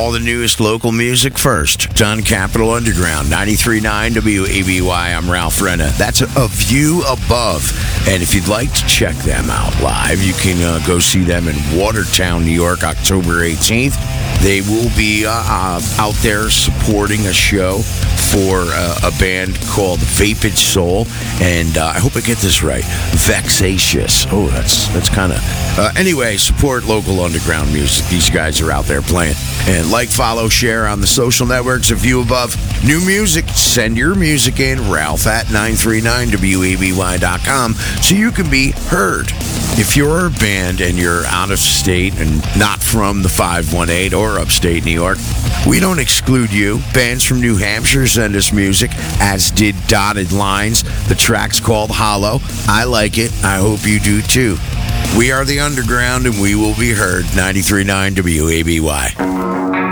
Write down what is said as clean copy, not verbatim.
all the newest local music first. It's on Capital Underground, 93.9 WABY. I'm Ralph Renna. That's A View Above. And if you'd like to check them out live, you can go see them in Watertown, New York, October 18th. They will be out there supporting a show for a band called Vapid Soul, and I hope I get this right, Vexatious. Oh, that's kind of... anyway, support local underground music. These guys are out there playing. And like, follow, share on the social networks. A View Above. New music, send your music in, Ralph at 939WABY.com, so you can be heard. If you're a band and you're out of state and not from the 518 or upstate New York, we don't exclude you. Bands from New Hampshire send us music, as did Dotted Lines. The track's called Hollow. I like it. I hope you do too. We are the Underground, and we will be heard. 93.9 WABY.